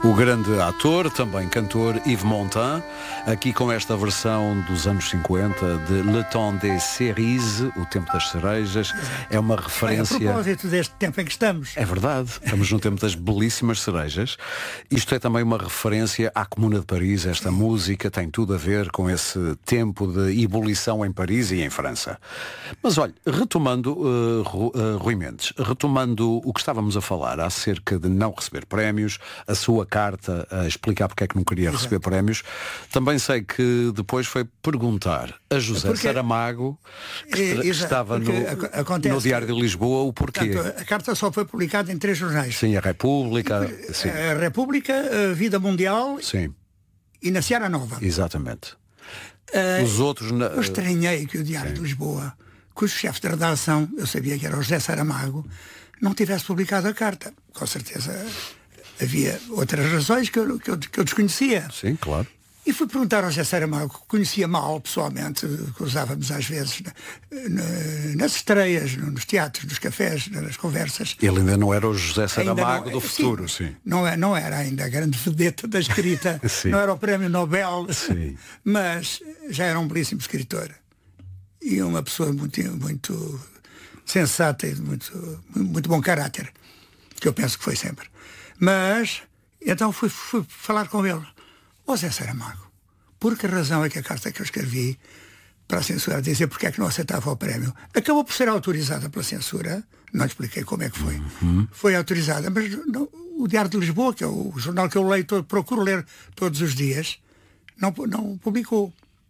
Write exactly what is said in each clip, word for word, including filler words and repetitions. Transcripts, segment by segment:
O grande ator, também cantor, Yves Montand, aqui com esta versão dos anos cinquenta de Le Temps des Cerises, o tempo das cerejas. É uma referência... A propósito deste tempo em que estamos. É verdade, estamos no tempo das belíssimas cerejas. Isto é também uma referência à Comuna de Paris. Esta música tem tudo a ver com esse tempo de ebulição em Paris e em França. Mas olha, retomando, uh, Ru, uh, Rui Mendes, retomando o que estávamos a falar acerca de não receber prémios, a sua carta a explicar porque é que não queria Exato. receber prémios, também sei que depois foi perguntar a José Porque, Saramago, que, é, que estava no, acontece, no Diário de Lisboa, o porquê. Portanto, a carta só foi publicada em três jornais. Sim, a República. Sim. A República, a Vida Mundial Sim. e na Seara Nova. Exatamente. Uh, Os outros... Na... Eu estranhei que o Diário Sim. de Lisboa, cujo chefe de redação, eu sabia que era o José Saramago, não tivesse publicado a carta. Com certeza havia outras razões que eu, que eu, que eu desconhecia. Sim, claro. E fui perguntar ao José Saramago, que conhecia mal pessoalmente, cruzávamos às vezes na, na, nas estreias, nos teatros, nos cafés, nas conversas. Ele ainda não era o José Saramago não, do futuro, sim. sim. Não, é, não era ainda a grande vedeta da escrita, não era o prémio Nobel, sim. Mas já era um belíssimo escritor. E uma pessoa muito, muito sensata e muito, muito bom caráter, que eu penso que foi sempre. Mas, então fui, fui falar com ele. Ó Zé Saramago, por que razão é que a carta que eu escrevi para a censura a dizer porque é que não aceitava o prémio acabou por ser autorizada pela censura? Não expliquei como é que foi. Uhum. Foi autorizada, mas não, o Diário de Lisboa, que é o jornal que eu leio, todo, procuro ler todos os dias, não, não publicou.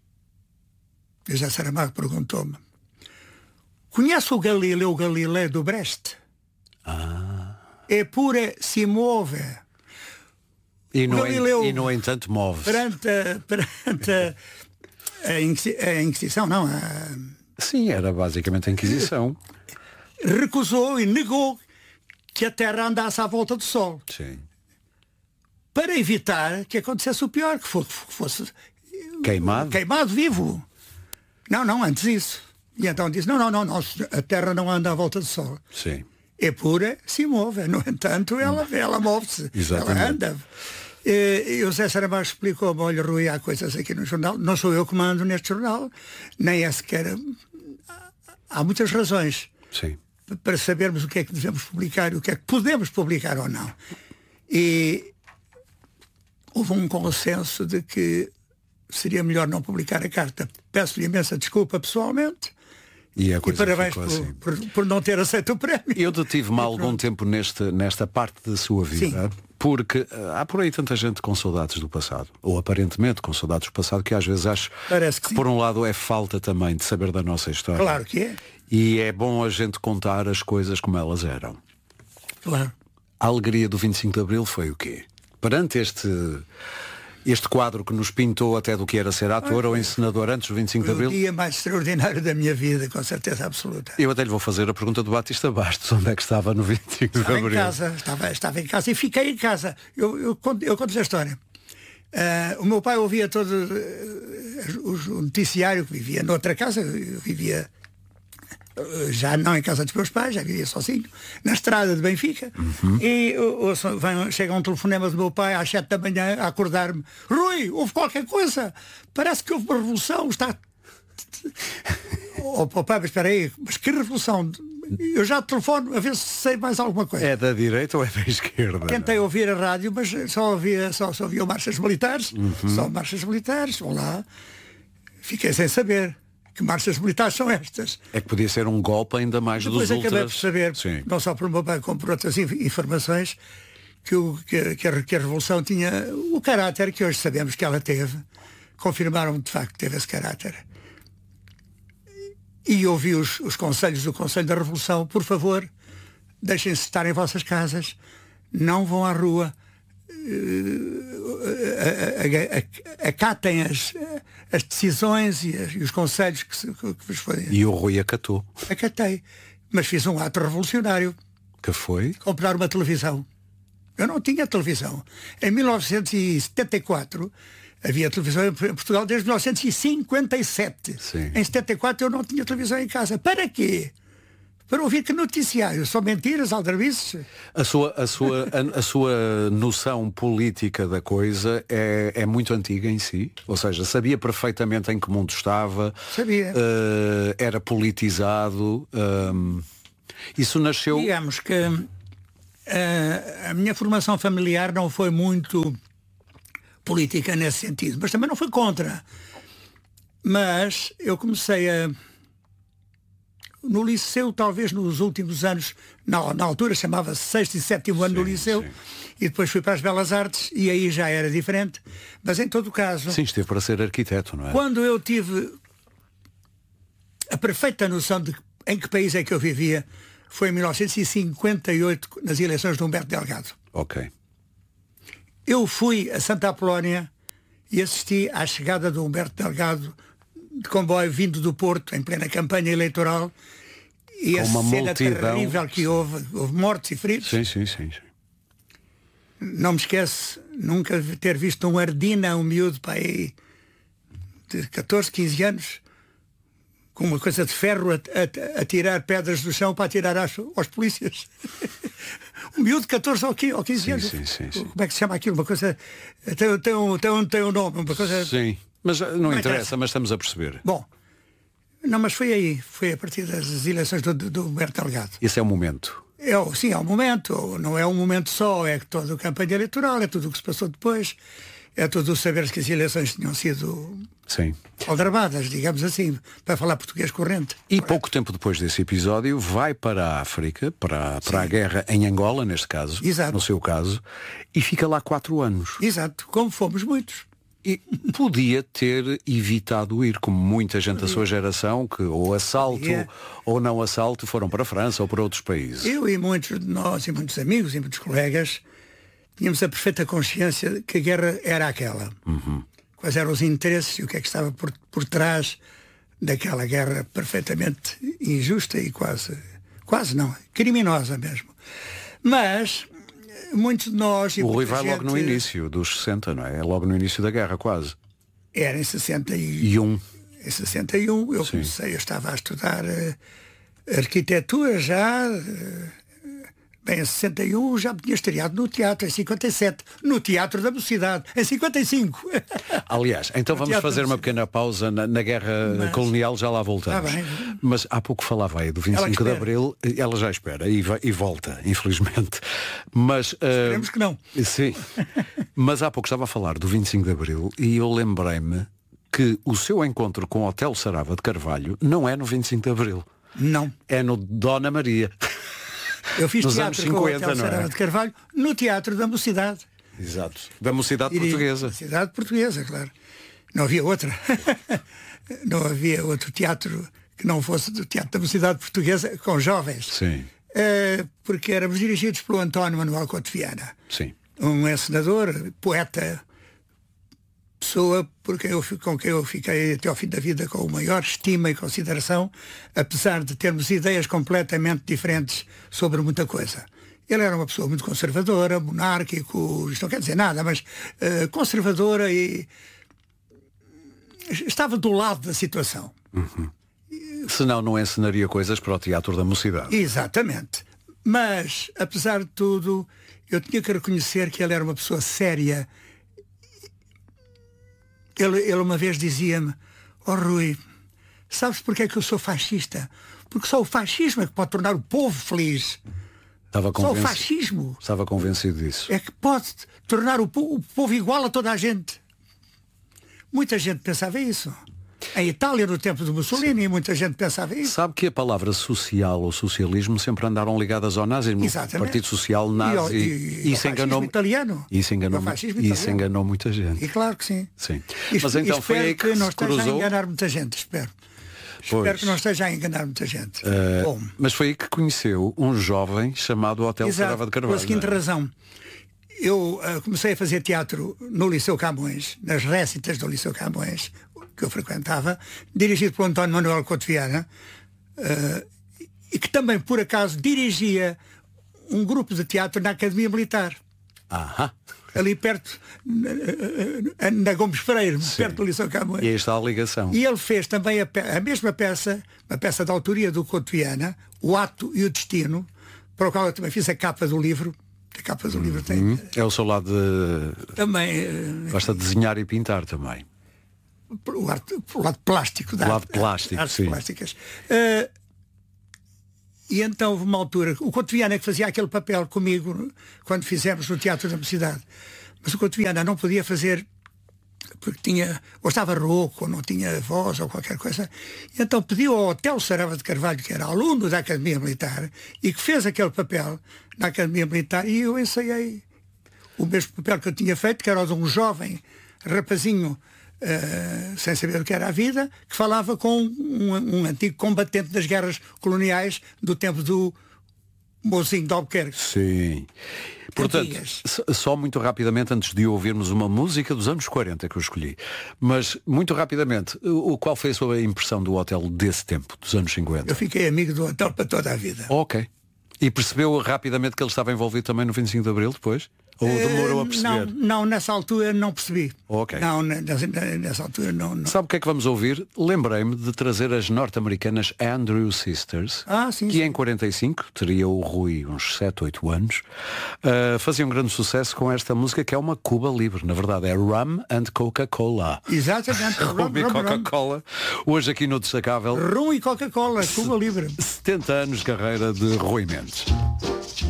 E o Zé Saramago perguntou-me: conhece o Galileu Galileu do Brest? Ah. Eppure si move. E no, Galileu, e no entanto move-se. Perante, perante a, a, Inquisi a Inquisição, não? A... Sim, era basicamente a Inquisição. Recusou e negou que a Terra andasse à volta do Sol. Sim. Para evitar que acontecesse o pior, que fosse, que fosse queimado. queimado vivo. Não, não, antes disso. E então disse, não, não, não, não, a Terra não anda à volta do Sol. Sim. É pura, se move. No entanto, ela, ela move-se. Ela anda. E, e o Zé Saramago explicou-me, olha, Rui, há coisas aqui no jornal, não sou eu que mando neste jornal, nem é sequer... Há muitas razões. Sim. Para sabermos o que é que devemos publicar e o que é que podemos publicar ou não. E houve um consenso de que seria melhor não publicar a carta. Peço-lhe imensa desculpa pessoalmente. E, a e coisa parabéns por, assim. por, por não ter aceito o prémio. Eu detive-me há algum tempo neste, nesta parte da sua vida. Sim. Porque uh, há por aí tanta gente com saudades do passado, ou aparentemente com saudades do passado, que às vezes acho Parece que, que por um lado é falta também de saber da nossa história. Claro que é. E é bom a gente contar as coisas como elas eram. Claro. A alegria do vinte e cinco de Abril foi o quê? Perante este... Este quadro que nos pintou até do que era ser ator ah, ou encenador antes do vinte e cinco de Abril. O dia mais extraordinário da minha vida, com certeza absoluta. Eu até lhe vou fazer a pergunta do Batista Bastos, onde é que estava no vinte e cinco de Abril? Estava em casa, estava, estava em casa e fiquei em casa. Eu, eu, conto, eu conto a história. Uh, o meu pai ouvia todo uh, o noticiário, que vivia noutra casa, eu vivia uh, já não em casa dos meus pais, já vivia sozinho, na estrada de Benfica, uhum. E ouço, vem, chega um telefonema do meu pai às sete da manhã a acordar-me: Rui, houve qualquer coisa, parece que houve uma revolução, está... Oh, pai, mas espera aí, mas que revolução? Eu já telefono a ver se sei mais alguma coisa. É da direita ou é da esquerda? Tentei ouvir a rádio, mas só ouvia, só, só ouvia marchas militares. Uhum. Só marchas militares, vão lá. Fiquei sem saber que marchas militares são estas. É que podia ser um golpe ainda mais Depois dos ultras. Depois acabei por saber, Sim. não só por meu pai, como por outras informações, que, o, que, que, a, que a Revolução tinha o caráter que hoje sabemos que ela teve. Confirmaram de facto que teve esse caráter. E ouvi os, os conselhos do Conselho da Revolução: por favor, deixem-se estar em vossas casas, não vão à rua, acatem as, as decisões e, as, e os conselhos que, se, que vos foram. E o Rui acatou. Acatei, mas fiz um ato revolucionário. Que foi? Comprar uma televisão. Eu não tinha televisão. Em mil novecentos e setenta e quatro... havia televisão em Portugal desde mil novecentos e cinquenta e sete. Sim. Em setenta e quatro eu não tinha televisão em casa. Para quê? para ouvir que noticiário, são mentiras, aldrabices. A sua, a, sua, a, a sua noção política da coisa é, é muito antiga em si? Ou seja, sabia perfeitamente em que mundo estava? Sabia. Uh, era politizado? Um, isso nasceu... Digamos que uh, a minha formação familiar não foi muito política nesse sentido, mas também não foi contra. Mas eu comecei a... No liceu, talvez nos últimos anos, na, na altura chamava-se sexto e sétimo ano sim, do liceu, sim. E depois fui para as Belas Artes e aí já era diferente. Mas em todo o caso... Sim, esteve para ser arquiteto, não é? Quando eu tive a perfeita noção de em que país é que eu vivia, foi em mil novecentos e cinquenta e oito, nas eleições de Humberto Delgado. Ok. Eu fui a Santa Apolónia e assisti à chegada do Humberto Delgado de comboio vindo do Porto, em plena campanha eleitoral, e com a uma cena multidão... terrível que houve, houve mortos e feridos. Sim, sim, sim, sim. Não me esquece nunca ter visto um Ardina, um miúdo para aí de catorze, quinze anos, com uma coisa de ferro a, a, a tirar pedras do chão para atirar aos, aos polícias. Um miúdo de catorze ou quinze sim, anos. Sim, sim, sim. Como é que se chama aquilo? Uma coisa... Tem, tem, um, tem, um, tem um nome, uma coisa... Sim. Mas não, não interessa, interessa, mas estamos a perceber. Bom, não, mas foi aí, foi a partir das eleições do, do, do Humberto Delgado. Esse é o momento. É, sim, é um momento, não é um momento só, é toda a campanha eleitoral, é tudo o que se passou depois, é tudo o saber que as eleições tinham sido sim. aldrabadas, digamos assim, para falar português corrente. E correto. Pouco tempo depois desse episódio vai para a África, para, para a guerra em Angola, neste caso, Exato. no seu caso, e fica lá quatro anos. Exato, como fomos muitos. E podia ter evitado ir, como muita gente da sua geração, que ou assalto podia. ou não assalto foram para a França ou para outros países. Eu e muitos de nós, e muitos amigos e muitos colegas, tínhamos a perfeita consciência de que a guerra era aquela. Uhum. Quais eram os interesses e o que é que estava por, por trás daquela guerra perfeitamente injusta e quase, quase não, criminosa mesmo. Mas... muitos de nós... E o Rui vai gente... logo no início dos sessenta, não é? É logo no início da guerra, quase. Era em sessenta e um. Em sessenta e um eu Sim. comecei, eu estava a estudar uh, arquitetura já... Uh, bem, em sessenta e um já me tinha estreado no teatro, em cinquenta e sete, no Teatro da Mocidade, em cinquenta e cinco. Aliás, então vamos fazer uma pequena pausa na, na guerra Mas... colonial, já lá voltamos. Ah, bem. Mas há pouco falava aí do vinte e cinco de Abril, ela já espera e, vai, e volta, infelizmente. Mas, uh... esperemos que não. Sim, mas há pouco estava a falar do vinte e cinco de Abril e eu lembrei-me que o seu encontro com o Hotel Sarava de Carvalho não é no vinte e cinco de Abril. Não. É no Dona Maria. Eu fiz nos teatro anos cinquenta, com o Hotel Sarava é? de Carvalho no Teatro da Mocidade. Exato. Da Mocidade Iria, Portuguesa. Mocidade Portuguesa, claro. Não havia outra. Não havia outro teatro que não fosse do Teatro da Mocidade Portuguesa com jovens. Sim. Uh, porque éramos dirigidos pelo António Manuel Couto Viana. Sim. Um encenador, poeta, pessoa por quem eu, com quem eu fiquei até ao fim da vida com a maior estima e consideração, apesar de termos ideias completamente diferentes sobre muita coisa. Ele era uma pessoa muito conservadora, monárquico, isto não quer dizer nada, mas uh, conservadora e estava do lado da situação. Uhum. Senão não encenaria coisas para o Teatro da Mocidade. Exatamente. Mas, apesar de tudo, eu tinha que reconhecer que ele era uma pessoa séria. Ele, ele uma vez dizia-me: ó oh, Rui, sabes porque é que eu sou fascista? Porque só o fascismo é que pode tornar o povo feliz. Estava só o fascismo Estava convencido disso. é que pode tornar o povo, o povo igual a toda a gente. Muita gente pensava isso. Em Itália, no tempo do Mussolini, Sim. muita gente pensava isso. Sabe que a palavra social ou socialismo sempre andaram ligadas ao nazismo. Exatamente. O Partido Social nazi. E, e, e isso enganou italiano. Isso enganou, isso enganou muita gente. E claro que sim. sim. E, Mas então foi aí que, que não se cruzou... esteja a enganar muita gente, espero. Pois. Espero que não esteja a enganar muita gente. Uh, Bom. Mas foi aí que conheceu um jovem chamado Hotel Sarava de Carvalho. Pela seguinte razão. Eu uh, comecei a fazer teatro no Liceu Camões, nas récitas do Liceu Camões, que eu frequentava, dirigido por António Manuel Couto Viana, uh, e que também, por acaso, dirigia um grupo de teatro na Academia Militar. Aham. ali perto, na, na Gomes Freire, Sim. perto do Liceu Camões. E aí está a ligação. E ele fez também a, a mesma peça, uma peça da autoria do Couto Viana, O Ato e o Destino, para o qual eu também fiz a capa do livro. A capa do uhum. livro tem... É o seu lado de... Também... Gosta de desenhar e pintar também. O, arte, o lado plástico. Da o lado arte, plástico, artes sim. plásticas. Uh, e então houve uma altura, o Couto Viana é que fazia aquele papel comigo quando fizemos no Teatro da Mocidade. Mas o Couto Viana não podia fazer porque tinha, ou estava rouco, ou não tinha voz, ou qualquer coisa. E então pediu ao Otelo Sarava de Carvalho, que era aluno da Academia Militar, e que fez aquele papel na Academia Militar, e eu ensaiei o mesmo papel que eu tinha feito, que era o de um jovem rapazinho, uh, sem saber o que era a vida, que falava com um, um antigo combatente das guerras coloniais do tempo do Mozinho de Albuquerque. Sim. Portanto, Antigas. só muito rapidamente, antes de ouvirmos uma música dos anos quarenta que eu escolhi, mas muito rapidamente, o, qual foi a sua impressão do hotel desse tempo, dos anos cinquenta? Eu fiquei amigo do hotel para toda a vida. Ok. E percebeu rapidamente que ele estava envolvido também no vinte e cinco de Abril depois? Ou demorou a perceber? Não, não, nessa altura não percebi. Ok. Não, nessa, nessa altura não, não. Sabe o que é que vamos ouvir? Lembrei-me de trazer as norte-americanas Andrew Sisters, ah, sim, que sim. em quarenta e cinco, teria o Rui uns sete, oito anos, uh, faziam um grande sucesso com esta música que é uma Cuba Libre. Na verdade é Rum and Coca-Cola. Exatamente. Rum e Coca-Cola. Hoje aqui no Destacável. Rum e Coca-Cola, Cuba Libre. setenta anos de carreira de Rui Mendes.